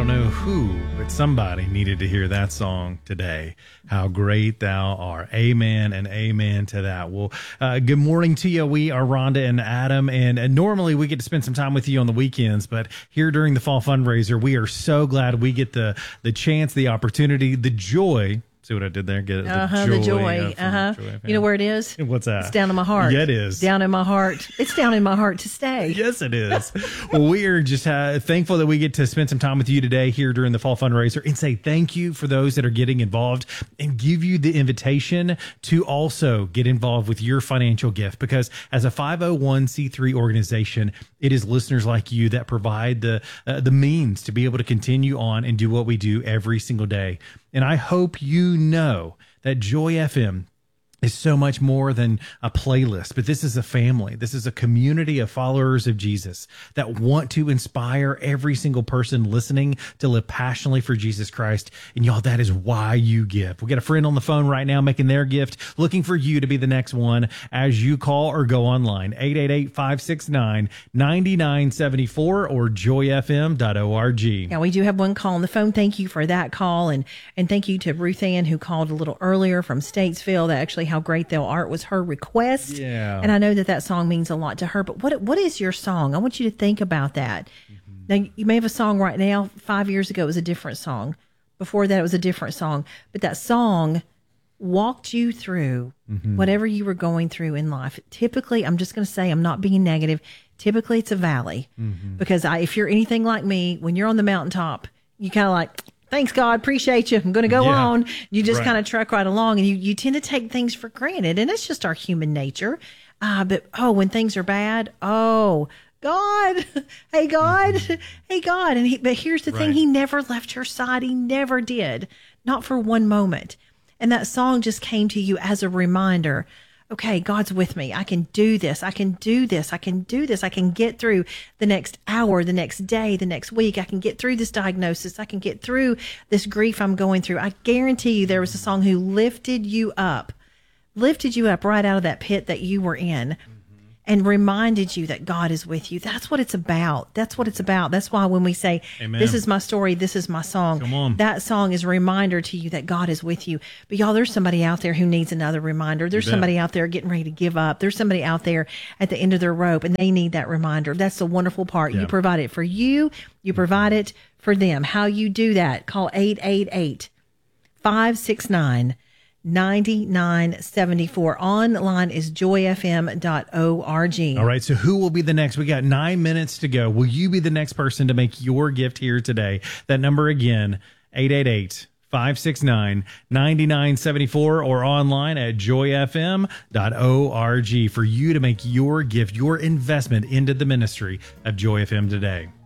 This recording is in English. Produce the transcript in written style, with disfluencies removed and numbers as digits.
don't know who, but somebody needed to hear that song today. How great thou art. Amen and amen to that. Well, good morning to you. We are Rhonda and Adam, and normally we get to spend some time with you on the weekends, but here during the fall fundraiser, we are so glad we get the chance, the opportunity, the joy. See what I did there? Get it? The joy. You know where it is? What's that? It's down in my heart. Yeah, it is. Down in my heart. It's down in my heart to stay. Yes, it is. Well, we are just thankful that we get to spend some time with you today here during the fall fundraiser and say thank you for those that are getting involved and give you the invitation to also get involved with your financial gift, because as a 501c3 organization, it is listeners like you that provide the means to be able to continue on and do what we do every single day. And I hope you know that Joy FM is so much more than a playlist, but this is a family. This is a community of followers of Jesus that want to inspire every single person listening to live passionately for Jesus Christ. And y'all, that is why you give. We got a friend on the phone right now making their gift, looking for you to be the next one as you call or go online, 888-569-9974 or joyfm.org. Yeah, we do have one call on the phone. Thank you for that call. And thank you to Ruth Ann, who called a little earlier from Statesville. That actually How Great Thou Art was her request. Yeah. And I know that song means a lot to her. But what is your song? I want you to think about that. Mm-hmm. Now, you may have a song right now. 5 years ago, it was a different song. Before that, it was a different song. But that song walked you through whatever you were going through in life. Typically, I'm just going to say, I'm not being negative. Typically, it's a valley. Because if you're anything like me, when you're on the mountaintop, you kind of like, thanks, God. Appreciate you. I'm going to go on. You just kind of truck right along, and you tend to take things for granted. And it's just our human nature. But when things are bad, God, hey, God, hey, God. But here's the thing. He never left your side. He never did. Not for one moment. And that song just came to you as a reminder. Okay, God's with me. I can do this. I can do this. I can do this. I can get through the next hour, the next day, the next week. I can get through this diagnosis. I can get through this grief I'm going through. I guarantee you there was a song who lifted you up right out of that pit that you were in and reminded you that God is with you. That's what it's about. That's what it's about. That's why when we say, Amen. This is my story, this is my song, come on. That song is a reminder to you that God is with you. But y'all, there's somebody out there who needs another reminder. There's somebody out there getting ready to give up. There's somebody out there at the end of their rope, and they need that reminder. That's the wonderful part. You provide it for you. You provide it for them. How you do that, call 888-569-9974. Online is joyfm.org. All right, so who will be the next? We got 9 minutes to go. Will you be the next person to make your gift here today? That number again, 888-569-9974 or online at joyfm.org for you to make your gift, your investment into the ministry of Joy FM today.